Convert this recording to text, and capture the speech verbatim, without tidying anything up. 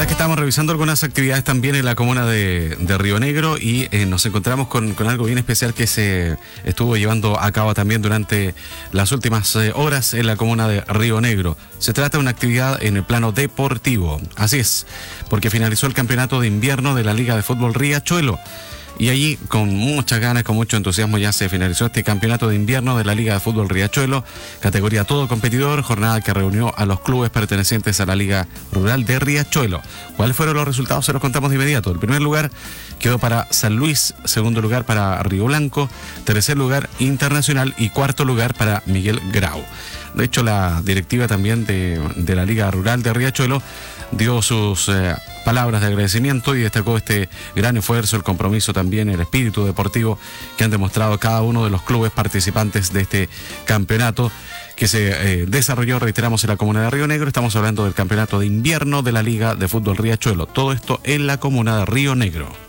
Acá estamos revisando algunas actividades también en la comuna de, de Río Negro y eh, nos encontramos con, con algo bien especial que se estuvo llevando a cabo también durante las últimas eh, horas en la comuna de Río Negro. Se trata de una actividad en el plano deportivo, así es, porque finalizó el campeonato de invierno de la Liga de Fútbol Riachuelo. Y allí, con muchas ganas, con mucho entusiasmo, ya se finalizó este campeonato de invierno de la Liga de Fútbol Riachuelo, categoría todo competidor, jornada que reunió a los clubes pertenecientes a la Liga Rural de Riachuelo. ¿Cuáles fueron los resultados? Se los contamos de inmediato. El primer lugar quedó para San Luis, segundo lugar para Río Blanco, tercer lugar Internacional y cuarto lugar para Miguel Grau. De hecho, la directiva también de, de la Liga Rural de Riachuelo dio sus eh, palabras de agradecimiento y destacó este gran esfuerzo, el compromiso también, el espíritu deportivo que han demostrado cada uno de los clubes participantes de este campeonato que se eh, desarrolló, reiteramos, en la comuna de Río Negro. Estamos hablando del campeonato de invierno de la Liga de Fútbol Riachuelo. Todo esto en la comuna de Río Negro.